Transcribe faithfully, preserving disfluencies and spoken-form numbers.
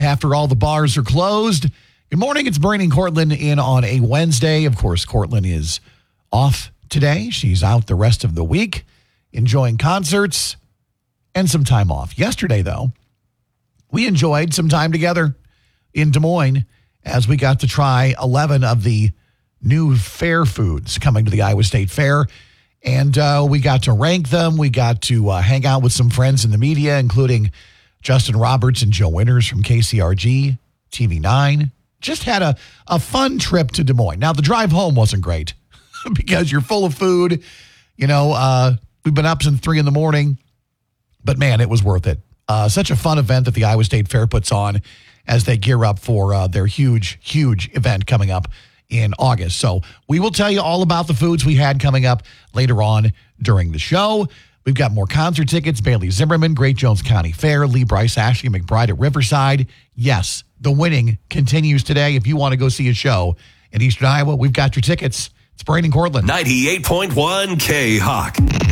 after all the bars are closed. Good morning. It's Brain and Cortland in on a Wednesday. Of course, Cortland is off today. She's out the rest of the week enjoying concerts and some time off. Yesterday, though, we enjoyed some time together in Des Moines as we got to try eleven of the new fair foods coming to the Iowa State Fair. And uh, we got to rank them. We got to uh, hang out with some friends in the media, including Justin Roberts and Joe Winters from K C R G, T V nine. Just had a, a fun trip to Des Moines. Now, the drive home wasn't great because you're full of food. You know, uh, we've been up since three in the morning. But, man, it was worth it. Uh, such a fun event that the Iowa State Fair puts on as they gear up for uh, their huge, huge event coming up in August. So we will tell you all about the foods we had coming up later on during the show. We've got more concert tickets, Bailey Zimmerman, Great Jones County Fair, Lee Bryce, Ashley McBride at Riverside. Yes, the winning continues today. If you want to go see a show in Eastern Iowa, we've got your tickets. It's Brain and Cortland. ninety-eight point one K-Hawk.